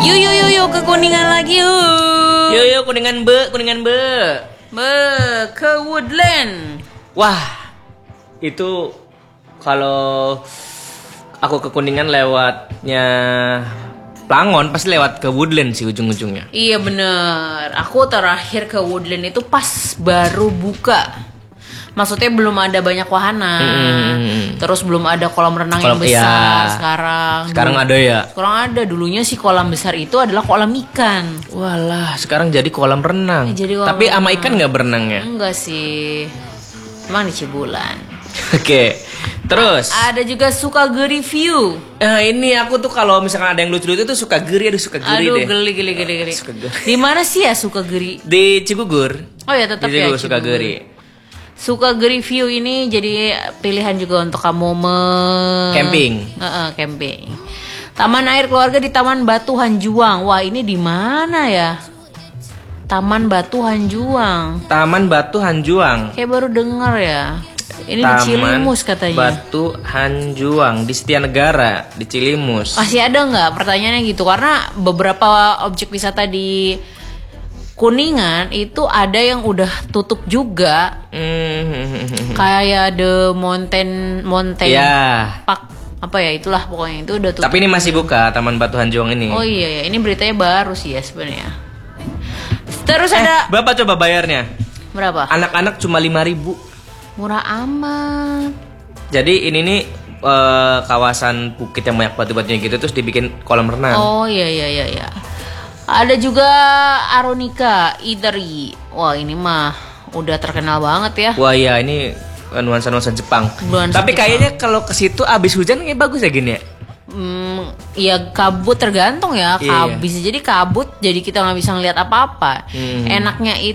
Yuk ke Kuningan lagi yuk. Yuk Kuningan be. Ke Woodland. Wah, itu kalau aku ke Kuningan lewatnya Plangon pasti lewat ke Woodland sih ujung-ujungnya. Iya bener. Aku terakhir ke Woodland itu pas baru buka. Maksudnya belum ada banyak wahana. Terus belum ada kolam renang yang besar. Sekarang Dulu, ada ya. Sekarang ada. Dulunya sih kolam besar itu adalah kolam ikan. Walah, sekarang jadi kolam renang. Jadi kolam Tapi sama renang. ikan nggak berenangnya? Enggak sih. Emang di Cibulan. Oke. Terus Ada juga Sukagiri View. ini aku tuh kalau misalkan ada yang lucu-lucu tuh suka geri Aduh, deh. geli. Suka geri. Di mana sih ya Sukagiri? Di Cigugur. Oh ya tetap Di ya Cigugur suka Cibubur. geri. Sukagiri View ini jadi pilihan juga untuk kamu Camping. Camping. Taman air keluarga di Taman Batu Hanjuang. Wah, ini di mana ya? Taman Batu Hanjuang. Taman Batu Hanjuang. Kayak baru dengar ya. Ini di Taman Cilimus katanya. Batu Hanjuang di Setianegara di Cilimus. Masih ada nggak pertanyaannya gitu? Karena beberapa objek wisata di Kuningan itu ada yang udah tutup juga. Kayak The Mountain Ya. Park apa ya itulah pokoknya itu udah tutup. Tapi ini masih buka Taman Batu Hanjuang ini. Oh iya ya, ini beritanya baru sih ya sebenarnya. Terus ada Berapa coba bayarnya? berapa? Anak-anak cuma 5.000. Murah amat. Jadi ini nih kawasan bukit yang banyak batu-batunya gitu terus dibikin kolam renang. Oh iya. Ada juga Aronika Eatery. Wah, ini mah udah terkenal banget ya. Wah iya ini nuansa-nuansa Jepang. Nuansa Tapi Jepang. kayaknya kalau ke situ abis hujan kayak bagus ya gini ya. Ya kabut tergantung ya. Iya. Bisa jadi kabut jadi kita nggak bisa ngeliat apa-apa. Enaknya